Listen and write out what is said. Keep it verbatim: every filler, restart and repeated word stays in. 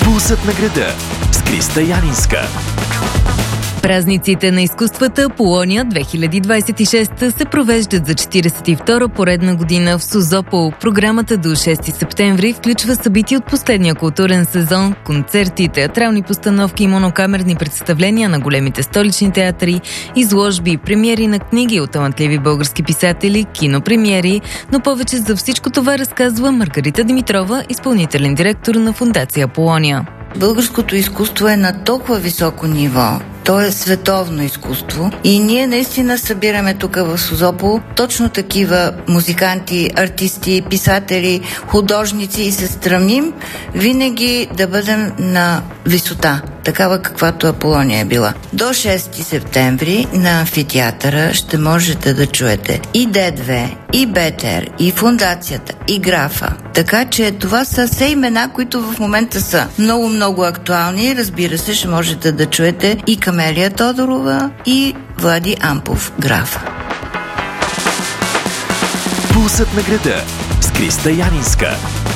Пулсът на града с Криста Янинска. Празниците на изкуствата Полония две хиляди двадесет и шеста се провеждат за четиридесет и втора поредна година в Созопол. Програмата до шести септември включва събития от последния културен сезон, концерти, театрални постановки и монокамерни представления на големите столични театри, изложби, премиери на книги от талантливи български писатели, кинопремиери, но повече за всичко това разказва Маргарита Димитрова, изпълнителен директор на Фондация Полония. Българското изкуство е на толкова високо ниво. То е световно изкуство и ние наистина събираме тук в Созопол точно такива музиканти, артисти, писатели, художници и се стремим винаги да бъдем на висота, такава каквато Аполония е била. До шести септември на амфитеатъра ще можете да чуете и Д две, и БТР, и Фондацията, и Графа. Така че това са все имена, които в момента са много-много актуални. Разбира се, ще можете да чуете и Камелия Тодорова, и Влади Ампов, Графа. Пулсът на града с Криста Янинска.